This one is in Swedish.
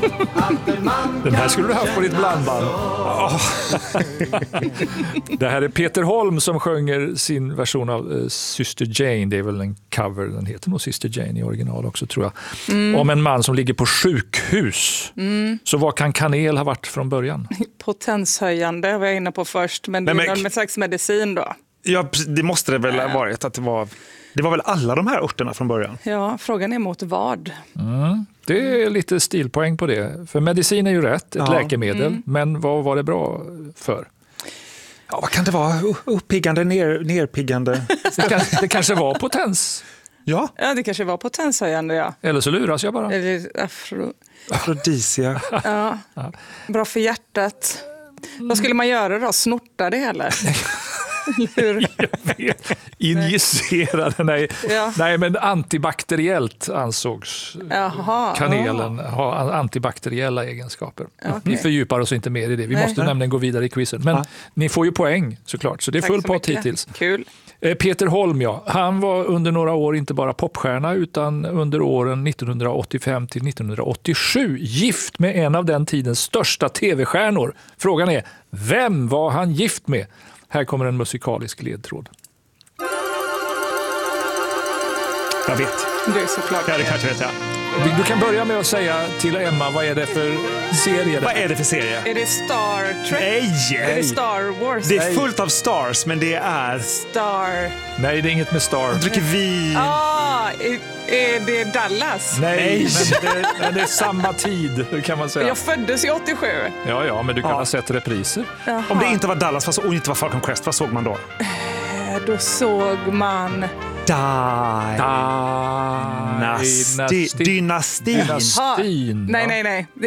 Den här skulle du haft på ditt blandband. Det här är Peter Holm som sjunger sin version av Syster Jane. Det är väl en cover, den heter nog Syster Jane i original också tror jag. Om en man som ligger på sjukhus. Så vad kan kanel ha varit från början? Potenshöjande var jag inne på först, men det är någon slags medicin då. Ja, det måste det väl ha varit att det var väl alla de här örterna från början. Ja, frågan är mot vad. Det är lite stilpoäng på det. För medicin är ju rätt, ett läkemedel. Men vad var det bra för? Ja, vad kan det vara? Uppiggande, nerpiggande? Det kanske var potens. Ja, Ja, det kanske var potenshöjande, ja. Eller så luras jag bara. Eller afrodisia. Ja, bra för hjärtat. Vad skulle man göra då? Snorta det eller? Hur? Injicerade, nej. Ja. Nej, men antibakteriellt ansågs kanelen ha antibakteriella egenskaper. Okay. Vi fördjupar oss inte mer i det. Vi måste nämligen gå vidare i quizen. Men ni får ju poäng såklart, så det är full pott hittills. Kul. Peter Holm, han var under några år inte bara popstjärna utan under åren 1985 till 1987 gift med en av den tidens största tv-stjärnor. Frågan är, vem var han gift med? Här kommer en musikalisk ledtråd. Jag vet. Det är såklart. Ja, det kanske vet jag. Du kan börja med att säga till Emma, vad är det för serie? Vad är det för serie? Är det Star Trek? Nej! Är det Star Wars? Det är fullt av stars, men det är... Nej, det är inget med Star. Dricker vin. Är det Dallas? Nej, men det är samma tid kan man säga. Jag föddes i 87. Ja, men du kan ha sett repriser. Jaha. Om det inte var Dallas och inte var Falcon Crest, vad såg man då? Då såg man... Dynastin. Nej.